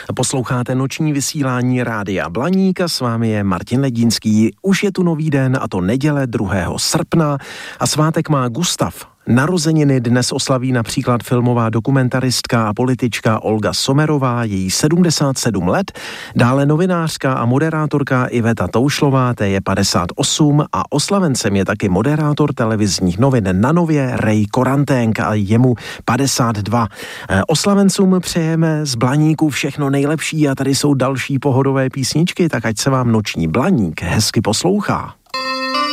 Posloucháte noční vysílání Rádia Blaník a s vámi je Martin Ledínský. Už je tu nový den, a to neděle 2. srpna a svátek má Gustav. Narozeniny dnes oslaví například filmová dokumentaristka a politička Olga Sommerová, její 77 let, dále novinářka a moderátorka Iveta Toušlová, té je 58 a oslavencem je taky moderátor televizních novin na Nově Ray Koranténk a jemu 52. Oslavencům přejeme z Blaníku všechno nejlepší a tady jsou další pohodové písničky, tak ať se vám noční Blaník hezky poslouchá.